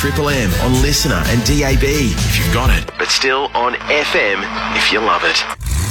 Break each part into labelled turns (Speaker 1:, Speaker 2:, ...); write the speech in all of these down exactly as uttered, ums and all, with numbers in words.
Speaker 1: Triple M on Listener and D A B if you've got it, but still on F M if you love it.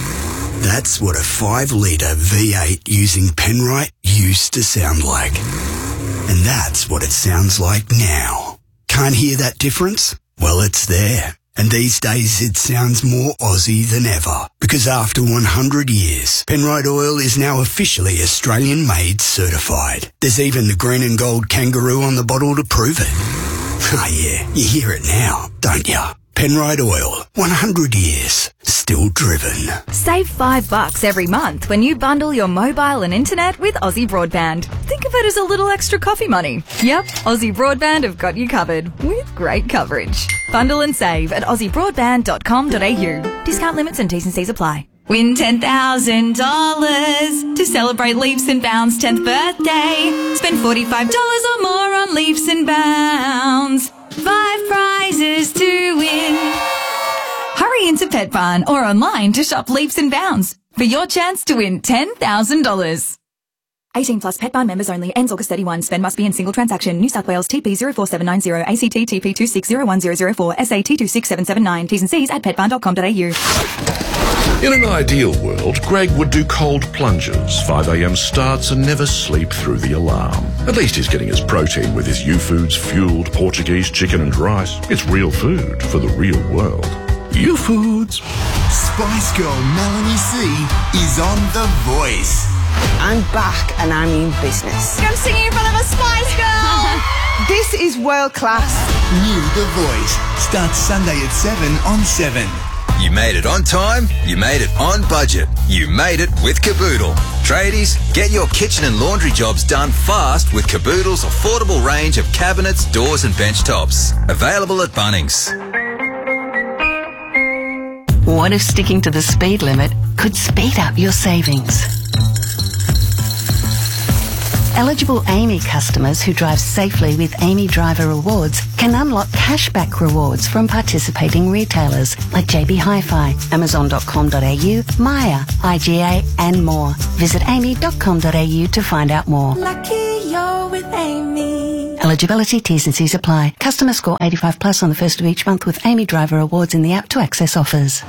Speaker 2: That's what a five litre V eight using Penrite used to sound like. And that's what it sounds like now. Can't hear that difference? Well, it's there. And these days it sounds more Aussie than ever. Because after one hundred years, Penrite Oil is now officially Australian-made certified. There's even the green and gold kangaroo on the bottle to prove it. Ah, yeah, you hear it now, don't you? Penrite Oil, one hundred years, still driven.
Speaker 3: Save five bucks every month when you bundle your mobile and internet with Aussie Broadband. Think of it as a little extra coffee money. Yep, Aussie Broadband have got you covered with great coverage. Bundle and save at aussie broadband dot com dot a u. Discount limits and T's and C's apply. Win ten thousand dollars to celebrate Leaps and Bounds' tenth birthday. Spend forty-five dollars or more on Leaps and Bounds. Five prizes to win. Hurry into Pet Barn or online to shop Leaps and Bounds for your chance to win ten thousand dollars. eighteen plus Pet Barn members only. Ends August thirty-first. Spend must be in single transaction. New South Wales T P zero four seven nine zero, A C T T P two six zero one zero zero four, S A T two six seven seven nine. T's and C's at pet barn dot com dot a u.
Speaker 4: In an ideal world, Greg would do cold plunges, five a m starts and never sleep through the alarm. At least he's getting his protein with his U-Foods fueled Portuguese chicken and rice. It's real food for the real world. U-Foods.
Speaker 5: Spice Girl Melanie C is on The Voice.
Speaker 6: I'm back and I mean business.
Speaker 7: I'm singing in front of a Spice Girl.
Speaker 6: This is world class.
Speaker 5: New The Voice starts Sunday at seven on seven.
Speaker 8: You made it on time, you made it on budget, you made it with Caboodle. Tradies, get your kitchen and laundry jobs done fast with Caboodle's affordable range of cabinets, doors and bench tops. Available at Bunnings.
Speaker 9: What if sticking to the speed limit could speed up your savings? Eligible Amy customers who drive safely with Amy Driver Rewards can unlock cashback rewards from participating retailers like J B Hi-Fi, amazon dot com dot a u, Maya, I G A and more. Visit amy dot com dot a u to find out more.
Speaker 7: Lucky you're with Amy.
Speaker 9: Eligibility, T's and C's apply. Customer score eighty-five plus on the first of each month with Amy Driver Rewards in the app to access offers.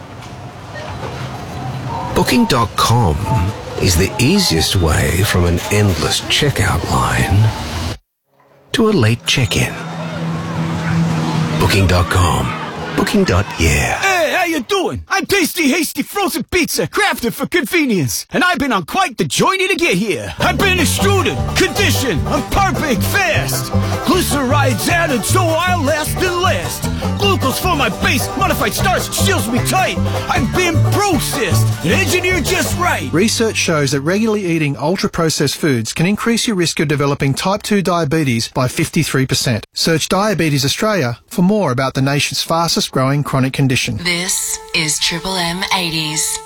Speaker 10: Booking dot com is the easiest way from an endless checkout line to a late check-in. Booking dot com. Booking. Yeah.
Speaker 11: Hey, how you doing? I'm Tasty Hasty Frozen Pizza, crafted for convenience, and I've been on quite the journey to get here. I've been extruded, conditioned, I'm perfect fast. Glycerides added so I'll last and last. Glucose for my base, modified starch seals me tight. I've been processed and engineered just right.
Speaker 12: Research shows that regularly eating ultra-processed foods can increase your risk of developing type two diabetes by fifty-three percent. Search Diabetes Australia for more about the nation's fastest growing chronic condition.
Speaker 13: This is Triple M eighties.